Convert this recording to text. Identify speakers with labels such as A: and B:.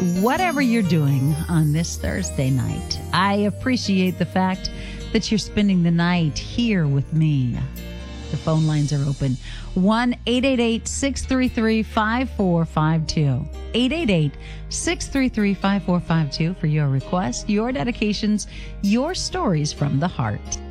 A: whatever you're doing on this Thursday night. I appreciate the fact that you're spending the night here with me. The phone lines are open. 1-888-633-5452. 888-633-5452 for your requests, your dedications, your stories from the heart.